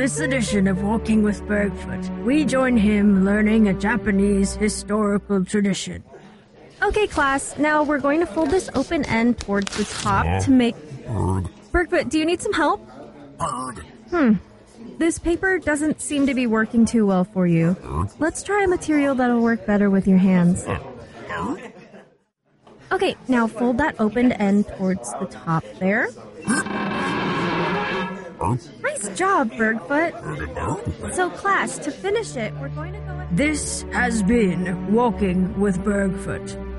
this edition of Walking with Bergfoot, we join him learning a Japanese historical tradition. Okay, class, now we're going to fold this open end towards the top to make... Bergfoot, do you need some help? This paper doesn't seem to be working too well for you. Let's try a material that'll work better with your hands. Okay, now fold that opened end towards the top there. Nice job, Bergfoot. So, class, to finish it, we're going to go... This has been Walking with Bergfoot.